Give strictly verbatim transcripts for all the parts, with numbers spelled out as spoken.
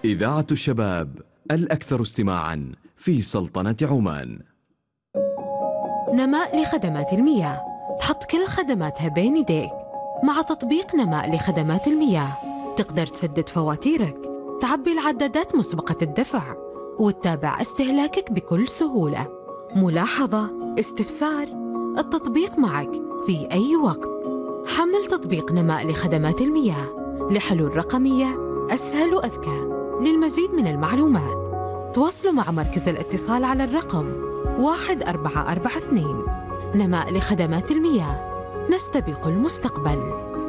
إذاعة الشباب الأكثر استماعاً في سلطنة عمان. نماء لخدمات المياه، تحط كل خدماتها بين يديك. مع تطبيق نماء لخدمات المياه تقدر تسدد فواتيرك، تعبي العدادات مسبقة الدفع، وتتابع استهلاكك بكل سهولة. ملاحظة، استفسار، التطبيق معك في أي وقت. حمل تطبيق نماء لخدمات المياه لحلول رقمية أسهل وأذكى. للمزيد من المعلومات تواصلوا مع مركز الاتصال على الرقم واحد أربعة أربعة اثنين. نماء لخدمات المياه، نستبق المستقبل.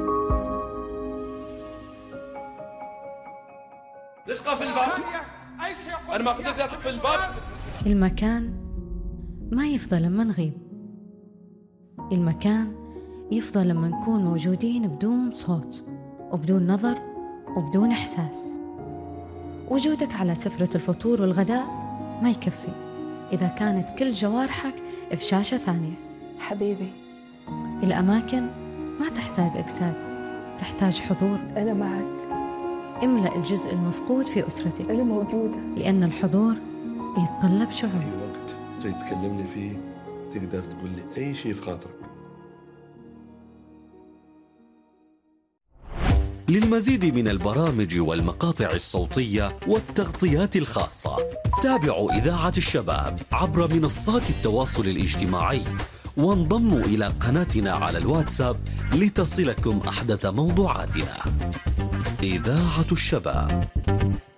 ليش قافل الباب؟ أنا ما قلت لك لا تقفل الباب؟ المكان ما يفضل لما نغيب، المكان يفضل لما نكون موجودين بدون صوت وبدون نظر وبدون إحساس. وجودك على سفرة الفطور والغداء ما يكفي إذا كانت كل جوارحك في شاشة ثانية. حبيبي، الأماكن ما تحتاج أجساد، تحتاج حضور. أنا معك. املأ الجزء المفقود في أسرتك. أنا موجودة. لأن الحضور يتطلب شعور. أي وقت تريد تكلمني فيه تقدر تقول لي أي شيء في خاطرك. للمزيد من البرامج والمقاطع الصوتية والتغطيات الخاصة تابعوا إذاعة الشباب عبر منصات التواصل الاجتماعي، وانضموا إلى قناتنا على الواتساب لتصلكم أحدث موضوعاتنا. إذاعة الشباب.